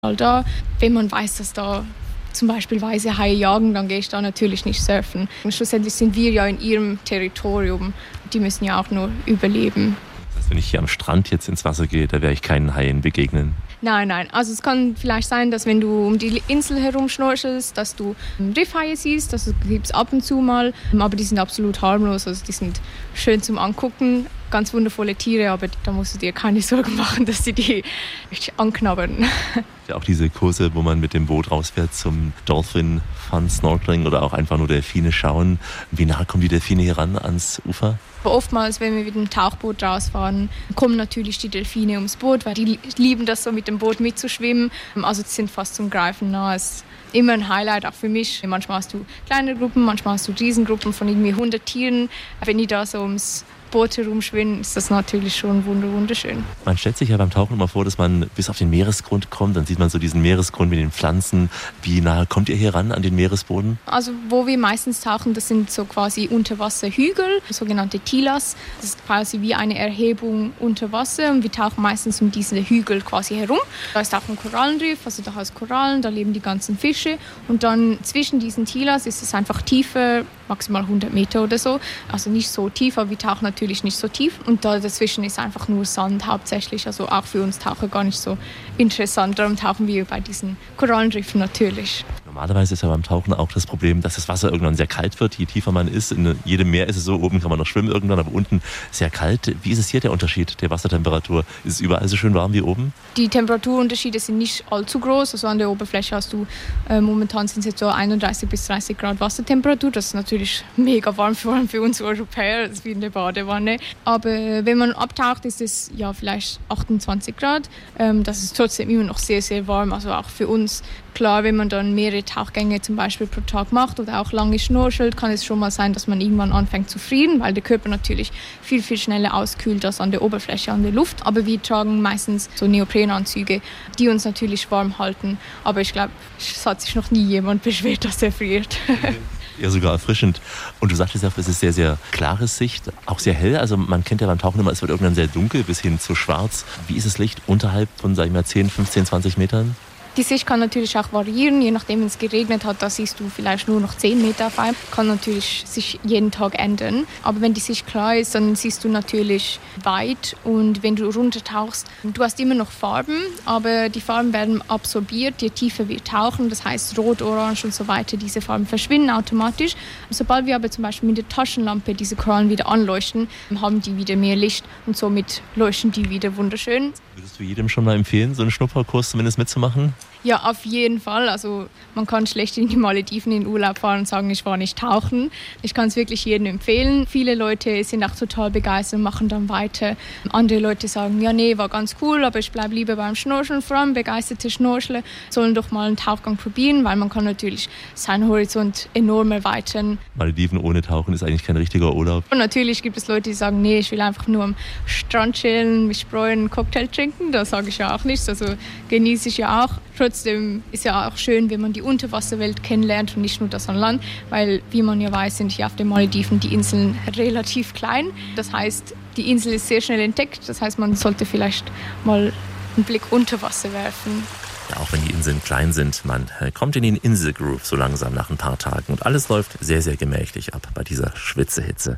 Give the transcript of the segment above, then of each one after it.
Da, wenn man weiß, dass da zum Beispiel weiße Haie jagen, dann gehe ich da natürlich nicht surfen. Und schlussendlich sind wir ja in ihrem Territorium. Die müssen ja auch nur überleben. Das heißt, wenn ich hier am Strand jetzt ins Wasser gehe, da werde ich keinen Haien begegnen? Nein. Also es kann vielleicht sein, dass wenn du um die Insel herum schnorchelst, dass du Riffhaie siehst. Das gibt es ab und zu mal. Aber die sind absolut harmlos. Also die sind schön zum Angucken. Ganz wundervolle Tiere, aber da musst du dir keine Sorgen machen, dass sie die anknabbern. Ja, auch diese Kurse, wo man mit dem Boot rausfährt zum Dolphin Fun Snorkeling oder auch einfach nur Delfine schauen. Wie nah kommen die Delfine hier ran ans Ufer? Oftmals, wenn wir mit dem Tauchboot rausfahren, kommen natürlich die Delfine ums Boot, weil die lieben das so, mit dem Boot mitzuschwimmen. Also die sind fast zum Greifen nah. Es ist immer ein Highlight, auch für mich. Manchmal hast du kleine Gruppen, manchmal hast du Riesengruppen von irgendwie 100 Tieren. Wenn die da so ums Boot herumschwimmen, ist das natürlich schon wunderschön. Man stellt sich ja beim Tauchen immer vor, dass man bis auf den Meeresgrund kommt. Dann sieht man so diesen Meeresgrund mit den Pflanzen. Wie nah kommt ihr hier ran an den Meeresboden? Also wo wir meistens tauchen, das sind so quasi Unterwasserhügel, sogenannte Tilas. Das ist quasi wie eine Erhebung unter Wasser und wir tauchen meistens um diese Hügel quasi herum. Da ist auch ein Korallenriff, also da hast Korallen, da leben die ganzen Fische und dann zwischen diesen Tilas ist es einfach tiefer, maximal 100 Meter oder so. Also nicht so tief, aber wir tauchen natürlich nicht so tief. Und da dazwischen ist einfach nur Sand hauptsächlich. Also auch für uns Taucher gar nicht so interessant. Darum tauchen wir bei diesen Korallenriffen natürlich. Normalerweise ist ja beim Tauchen auch das Problem, dass das Wasser irgendwann sehr kalt wird. Je tiefer man ist, in jedem Meer ist es so, oben kann man noch schwimmen irgendwann, aber unten sehr kalt. Wie ist es hier der Unterschied der Wassertemperatur? Ist es überall so schön warm wie oben? Die Temperaturunterschiede sind nicht allzu groß. Also an der Oberfläche hast du, momentan sind es jetzt so 31 bis 30 Grad Wassertemperatur. Das ist natürlich mega warm, vor allem für uns Europäer. Das ist wie in der Badewanne. Aber wenn man abtaucht, ist es ja vielleicht 28 Grad. Das ist trotzdem immer noch sehr, sehr warm. Also auch für uns. Klar, wenn man dann mehrere Tauchgänge zum Beispiel pro Tag macht oder auch lange schnorchelt, kann es schon mal sein, dass man irgendwann anfängt zu frieren, weil der Körper natürlich viel, viel schneller auskühlt als an der Oberfläche, an der Luft. Aber wir tragen meistens so Neoprenanzüge, die uns natürlich warm halten. Aber ich glaube, es hat sich noch nie jemand beschwert, dass er friert. Ja, sogar erfrischend. Und du sagtest ja, es ist sehr, sehr klare Sicht, auch sehr hell. Also man kennt ja beim Tauchen immer, es wird irgendwann sehr dunkel bis hin zu schwarz. Wie ist das Licht unterhalb von, sag ich mal, 10, 15, 20 Metern? Die Sicht kann natürlich auch variieren, je nachdem, wenn es geregnet hat, da siehst du vielleicht nur noch 10 Meter auf einmal. Kann natürlich sich jeden Tag ändern. Aber wenn die Sicht klar ist, dann siehst du natürlich weit. Und wenn du runtertauchst, du hast immer noch Farben, aber die Farben werden absorbiert, je tiefer wir tauchen. Das heißt Rot, Orange und so weiter, diese Farben verschwinden automatisch. Sobald wir aber zum Beispiel mit der Taschenlampe diese Korallen wieder anleuchten, haben die wieder mehr Licht und somit leuchten die wieder wunderschön. Würdest du jedem schon mal empfehlen, so einen Schnupperkurs zumindest mitzumachen? Ja, auf jeden Fall. Also man kann schlecht in die Malediven in Urlaub fahren und sagen, ich war nicht tauchen. Ich kann es wirklich jedem empfehlen. Viele Leute sind auch total begeistert und machen dann weiter. Andere Leute sagen, ja nee, war ganz cool, aber ich bleibe lieber beim Schnorcheln. Vor allem begeisterte Schnorchler sollen doch mal einen Tauchgang probieren, weil man kann natürlich seinen Horizont enorm erweitern. Malediven ohne Tauchen ist eigentlich kein richtiger Urlaub. Und natürlich gibt es Leute, die sagen, nee, ich will einfach nur am Strand chillen, mich freuen, einen Cocktail trinken. Da sage ich ja auch nichts. Also genieße ich ja auch. Trotzdem ist ja auch schön, wenn man die Unterwasserwelt kennenlernt und nicht nur das an Land, weil, wie man ja weiß, sind hier auf den Malediven die Inseln relativ klein. Das heißt, die Insel ist sehr schnell entdeckt. Das heißt, man sollte vielleicht mal einen Blick unter Wasser werfen. Ja, auch wenn die Inseln klein sind, man kommt in den Inselgroove so langsam nach ein paar Tagen und alles läuft sehr, sehr gemächlich ab bei dieser Schwitzehitze.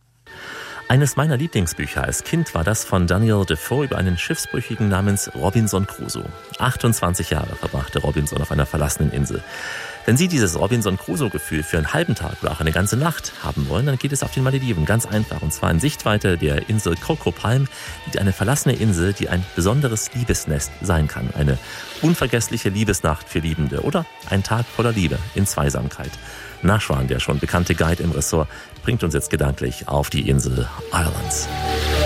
Eines meiner Lieblingsbücher als Kind war das von Daniel Defoe über einen Schiffsbrüchigen namens Robinson Crusoe. 28 Jahre verbrachte Robinson auf einer verlassenen Insel. Wenn Sie dieses Robinson-Crusoe-Gefühl für einen halben Tag oder auch eine ganze Nacht haben wollen, dann geht es auf den Malediven. Ganz einfach. Und zwar in Sichtweite der Insel Coco Palm liegt eine verlassene Insel, die ein besonderes Liebesnest sein kann. Eine unvergessliche Liebesnacht für Liebende oder ein Tag voller Liebe in Zweisamkeit. Nashwan, der schon bekannte Guide im Ressort, bringt uns jetzt gedanklich auf die Insel Islands.